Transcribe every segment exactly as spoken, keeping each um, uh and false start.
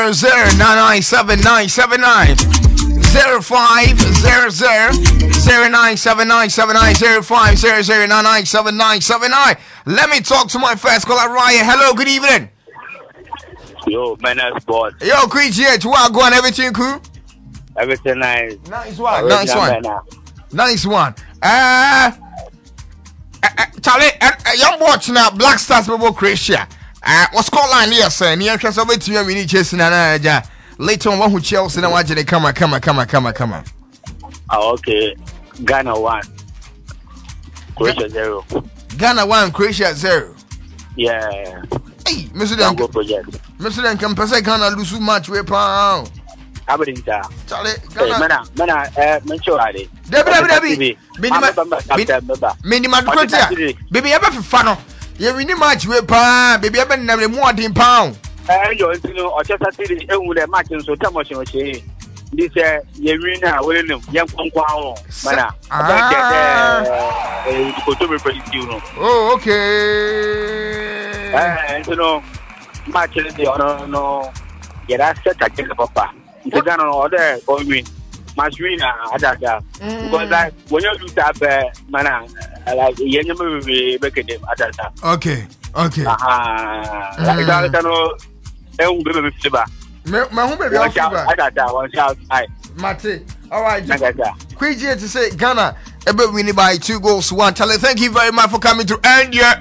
zero nine nine seven nine seven nine zero five zero zero zero nine seven nine seven nine zero five zero zero nine nine seven nine seven nine. Let me talk to my first caller, Ryan. Hello, good evening. Yo, man, that's boss. Yo, Chris here. To what go on? Everything cool? Everything nice. Nice one. Nice one. Nice one. Uh, uh, uh Charlie, uh, uh, young watch now. Black Stars Mobile Croatia. Uh, what's called line here, sir? Near Castle to you. We need chasing an uh, later on. One who Chelsea and watch the camera, camera, camera, camera, camera. Oh, okay. Ghana one. Croatia zero. Ghana one, Croatia zero. Yeah. Hey, Mister Danko project. Mister Danko, Pasa Ghana lose match we pound. Aberdeenshire. Charlie, Ghana. Mana, mana, eh, mention ade. Debi, debi, debi. Minima, minima, minima. Baby, ever for fun. You win the match we pound. Baby, ever never more than pound. Eh, you know, or just a city, eh, with a match so too much on say. This eh, you win now. We know, young Kwankwao. Mana, ah, eh, go to me for you know. Oh, okay. Eh, you know, match is the no no. Yeah, that's set against the papa. It's a Ghana order or win. Match win at that. Because like when you do that, man, like you never be back at them at that. Okay, okay. Ah, like that, no. Eh, we be be fiba. Me, me who be be fiba. At that, one shout, aye. Mate, all right. Just quick here to say Ghana. Ebe winning by two goals to one. Tell thank you very much for coming through. And your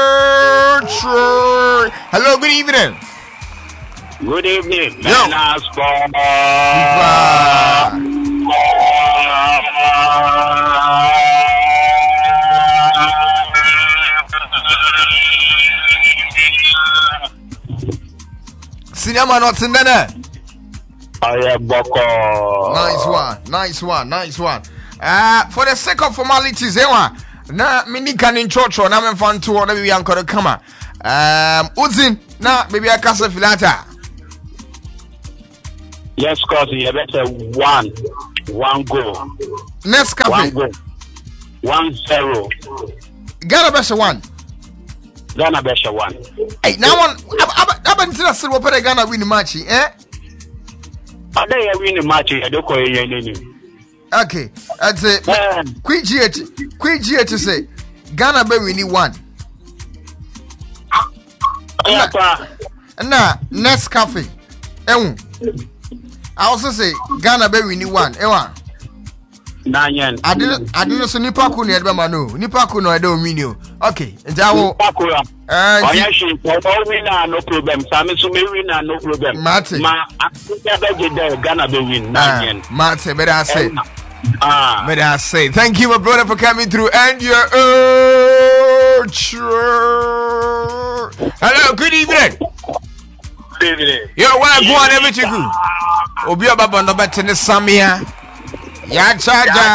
hello, good evening. Good evening. Yo. Cinema not in there. I am Boko. Nice one, nice one, nice one. Uh, for the sake of formalities, eh, na mini can in church or na me fan to or we anchor come. Um, Uzin, na baby I casa filata. Yes, cause you better one, one goal. Next cafe. One goal. One zero. Ghana best one. Ghana best one. Hey, now one. I've been still still wopere Ghana win the match, eh? I dey win the match. I don't call you anything. Okay, that's it. Quick G H, quick G H to say Ghana be winning one. Yeah, nah, next cafe. Eh, I also say Ghana be winning one. Eh, one. Nine. I didn't. I didn't say nipa ko ne edema no. Nipa ko no e don win you. Okay, njawo. Nipa ko ya. Eh, oya shi ko win no problem. Sami so me win no problem. Mate. Ma Africa be there Ghana be win nine. Mate, better I say. Ah. Better I say. Thank you, my brother, for coming through. And your uh, hello, good evening. Good evening. Yo, why go on everything good? Obi ababa no better than Samia. Ya chaja.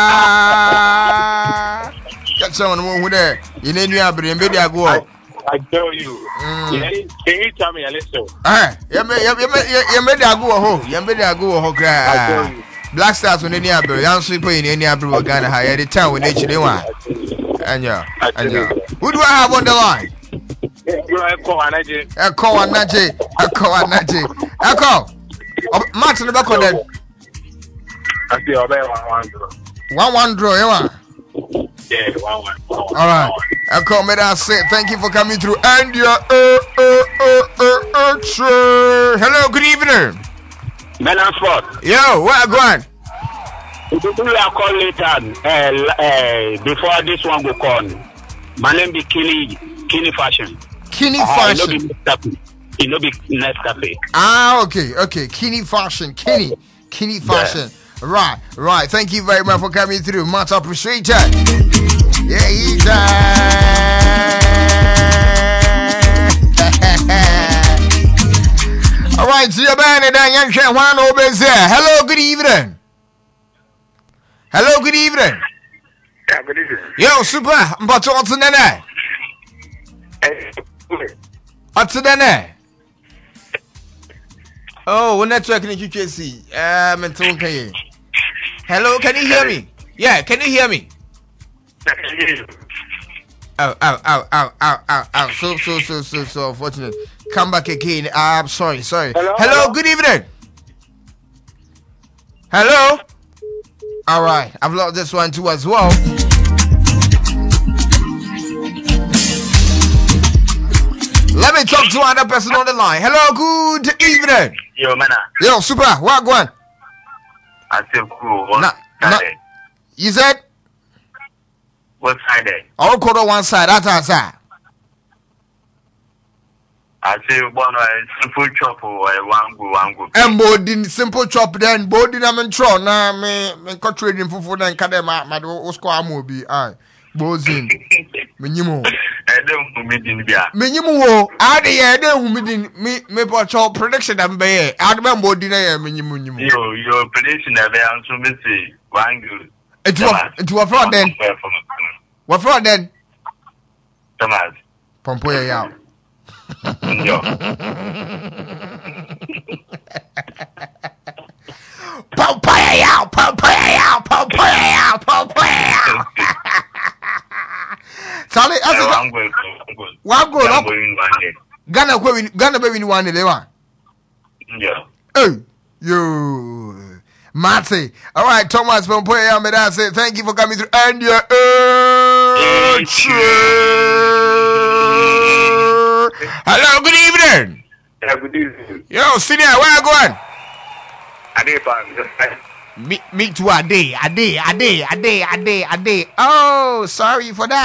Get someone who there. You need to be able to go. I tell you. Mm. Can you tell me a little? Ah, you made you made a go home. You made a go home. I tell you. Black Stars when any other, young people in any other Ghana high the town when they want. And yeah, and yeah. Who do I have on the line? Echo Anaje. Echo Anaje. Echo Anaje. Echo. Match in the back of them. I see one one draw. One one draw, you Yeah, one one. All right. Echo, may I say thank you for coming through. And yeah, uh, uh, uh, uh, uh, uh, hello, good evening. Men and sport. Yo, where going? We are call later. Uh, uh, before this one go call. My name be Kini Kini Fashion. Kini uh, Fashion. It no be Nescafe. Ah, okay, okay. Kini Fashion. Kini. Kini Fashion. Yeah. Right, right. Thank you very much for coming through. Much appreciated. Yeah, he's all right, see you man and then young one over there. Hello, good evening. Hello, good evening. Yeah, good evening. Yo, super. But what's the name? What's the name? Oh, we're not talking to you, K C. Um, it's okay. Hello, can you hear me? Yeah, can you hear me? I can hear you. Ow, ow, ow, ow, ow, ow, ow. So, so, so, so, so unfortunate. come back again. I'm sorry, sorry. Hello, hello, hello. Good evening. Hello. All right, I've lost this one too as well. Let me talk to another person on the line. Hello, good evening. Yo, man. Yo, super. What going? I feel cool. What Nah, nah. side? You said? What side? I'll call on one side. That's our side. I say one uh, simple chop or one go, one go. And boarding simple chop then boarding I'm in tron. Nah, me me cut trading for food and kadema. My do square mobi. Aye, bozin. Minimo. I don't meet in there. Minimo. I de yeah. Then who me me me watch all prediction and be. I remember boarding yeah. Minimo minimo. Yo, your prediction never answer me say one go. It was it was fraud then. What fraud then? Thomas. Pompoya yao. Yo. Pompoya yao. Pompoya yao. Pompoya yao. Pompoya yao. Charlie, I said One go, one one go. go. One go in one day. Ghana go win. Ghana be win one day one. Yo. Hey, yo, Matty. All right, Thomas from Poya Yameda say thank you for coming through. And your uh, hello, good evening. Yeah, good evening. Yo, senior, where you going? I did find Me, me too. A day, a day, a day, a day, a day, a day. Oh, sorry for that.